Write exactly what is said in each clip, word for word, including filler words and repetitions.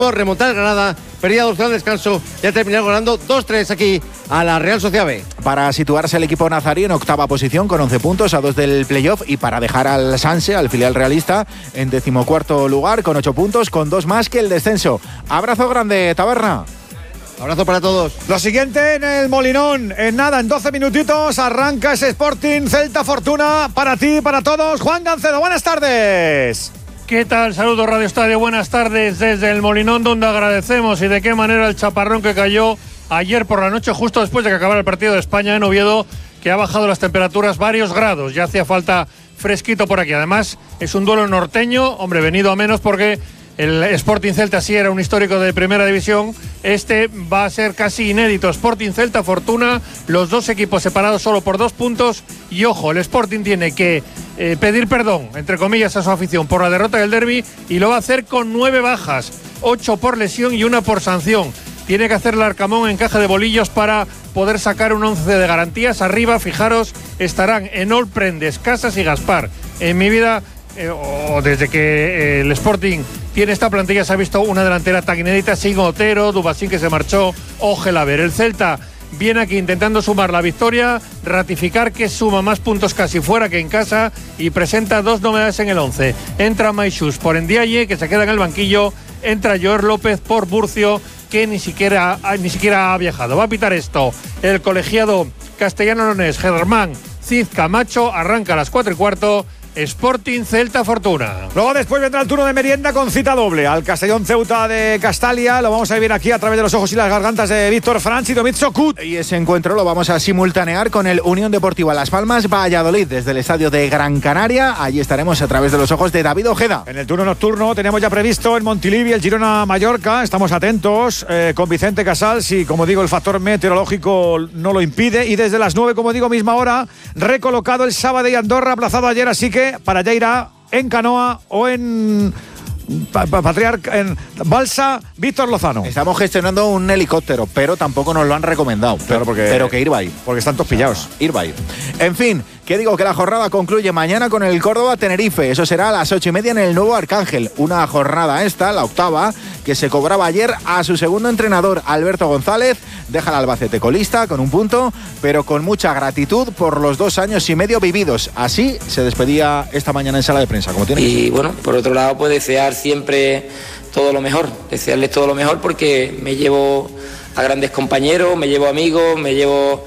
por remontar el Granada, perdía dos al descanso y ha terminado ganando dos tres aquí a la Real Sociedad B. Para situarse el equipo nazarí en octava posición con once puntos a dos del playoff y para dejar al Sanse, al filial realista, en decimocuarto lugar con ocho puntos, con dos más que el descenso. Abrazo grande, Taberna. Abrazo para todos. Lo siguiente en el Molinón, en nada, en doce minutitos arranca ese Sporting Celta Fortuna para ti, para todos. Juan Gancedo, buenas tardes. ¿Qué tal? Saludos Radio Estadio, buenas tardes desde el Molinón, donde agradecemos y de qué manera el chaparrón que cayó ayer por la noche, justo después de que acabara el partido de España en Oviedo, que ha bajado las temperaturas varios grados, ya hacía falta fresquito por aquí. Además, es un duelo norteño, hombre, venido a menos porque el Sporting Celta sí era un histórico de primera división, este va a ser casi inédito. Sporting Celta Fortuna, los dos equipos separados solo por dos puntos y ojo, el Sporting tiene que eh, pedir perdón, entre comillas, a su afición por la derrota del derbi y lo va a hacer con nueve bajas, ocho por lesión y una por sanción. Tiene que hacer el Arcamón encaje de bolillos para poder sacar un once de garantías. Arriba, fijaros, estarán Enol, Prendes, Casas y Gaspar. En mi vida, eh, o desde que eh, el Sporting tiene esta plantilla, se ha visto una delantera tan inédita, sin Otero, Dubasín que se marchó, o Gelaber. El Celta viene aquí intentando sumar la victoria, ratificar que suma más puntos casi fuera que en casa y presenta dos novedades en el once. Entra Maixús por Ndiaye, que se queda en el banquillo, entra Joer López por Burcio, que ni siquiera, ni siquiera ha viajado. Va a pitar esto el colegiado castellano-leonés Germán Cid Camacho. Arranca a las cuatro y cuarto. Sporting Celta Fortuna. Luego después vendrá el turno de merienda con cita doble al Castellón Ceuta de Castalia. Lo vamos a vivir aquí a través de los ojos y las gargantas de Víctor Franch y Domitzo Kut. Y ese encuentro lo vamos a simultanear con el Unión Deportiva Las Palmas Valladolid desde el estadio de Gran Canaria. Allí estaremos a través de los ojos de David Ojeda. En el turno nocturno tenemos ya previsto en Montilivi el Girona Mallorca. Estamos atentos eh, con Vicente Casal, si como digo el factor meteorológico no lo impide. Y desde las nueve, como digo, misma hora, recolocado el Sábado y Andorra, aplazado ayer, así que para allá irá en canoa o en Patriarca, en balsa, Víctor Lozano. Estamos gestionando un helicóptero, pero tampoco nos lo han recomendado. Claro, porque, pero que ir va a ir. Porque están todos pillados. Ir va a ir. En fin, que digo que la jornada concluye mañana con el Córdoba-Tenerife. Eso será a las ocho y media en el Nuevo Arcángel. Una jornada esta, la octava, que se cobraba ayer a su segundo entrenador, Alberto González. Deja al Albacete colista con un punto, pero con mucha gratitud por los dos años y medio vividos. Así se despedía esta mañana en sala de prensa, como tiene. Y bueno, por otro lado, pues desear siempre todo lo mejor, desearles todo lo mejor porque me llevo a grandes compañeros, me llevo amigos, me llevo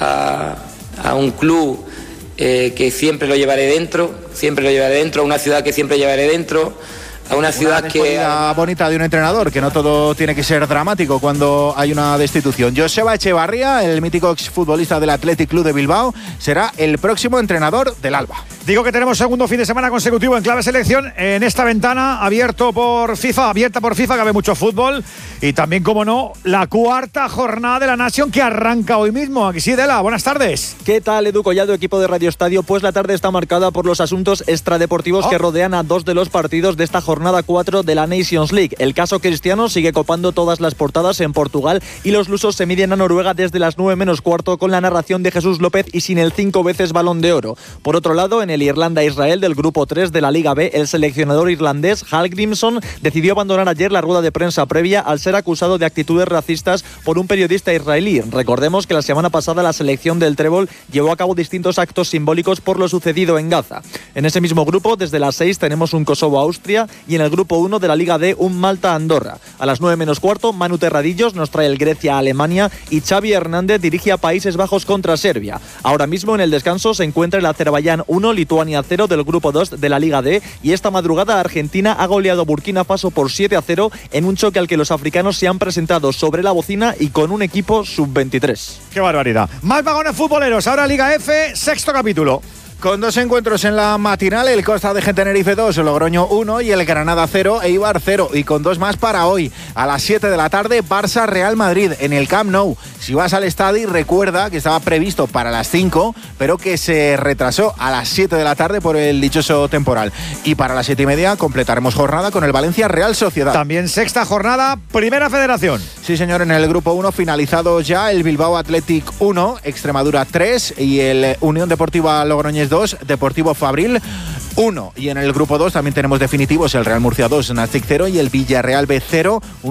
a, a un club eh, que siempre lo llevaré dentro, siempre lo llevaré dentro, a una ciudad que siempre llevaré dentro, a una ciudad una que... Una bonita de un entrenador, que no todo tiene que ser dramático cuando hay una destitución. Joseba Echevarría, el mítico exfutbolista del Athletic Club de Bilbao, será el próximo entrenador del Alba. Digo que tenemos segundo fin de semana consecutivo en Clave Selección en esta ventana abierto por FIFA, abierta por FIFA, que ve mucho fútbol y también, como no, la cuarta jornada de la Nation que arranca hoy mismo. Aquí sí, Dela, buenas tardes. ¿Qué tal, Edu Collado, equipo de Radio Estadio? Pues la tarde está marcada por los asuntos extradeportivos oh. que rodean a dos de los partidos de esta jornada cuatro de la Nations League. El caso Cristiano sigue copando todas las portadas en Portugal y los lusos se miden a Noruega desde las nueve menos cuarto con la narración de Jesús López y sin el cinco veces Balón de Oro. Por otro lado, en el Irlanda-Israel del grupo tres de la Liga B, el seleccionador irlandés Hal Grimson decidió abandonar ayer la rueda de prensa previa al ser acusado de actitudes racistas por un periodista israelí. Recordemos que la semana pasada la selección del Trébol llevó a cabo distintos actos simbólicos por lo sucedido en Gaza. En ese mismo grupo, desde las seis, tenemos un Kosovo-Austria y en el grupo uno de la Liga D, un Malta-Andorra. A las nueve menos cuarto, Manu Terradillos nos trae el Grecia-Alemania y Xavi Hernández dirige a Países Bajos contra Serbia. Ahora mismo en el descanso se encuentra el Azerbaiyán uno, Lituania cero del grupo dos de la Liga D y esta madrugada Argentina ha goleado Burkina Faso por siete a cero en un choque al que los africanos se han presentado sobre la bocina y con un equipo sub veintitrés. ¡Qué barbaridad! Más vagones futboleros, ahora Liga F, sexto capítulo. Con dos encuentros en la matinal, el Costa de Tenerife dos, Logroño uno y el Granada cero, Eibar cero. Y con dos más para hoy, a las siete de la tarde, Barça-Real Madrid en el Camp Nou. Si vas al estadio, recuerda que estaba previsto para las cinco, pero que se retrasó a las siete de la tarde por el dichoso temporal. Y para las siete y media completaremos jornada con el Valencia-Real Sociedad. También sexta jornada, Primera Federación. Sí, señor, en el grupo uno finalizado ya el Bilbao Athletic uno, Extremadura tres y el Unión Deportiva Logroñés dos, Deportivo Fabril uno. Y en el grupo dos también tenemos definitivos el Real Murcia dos, Nastic cero y el Villarreal B cero.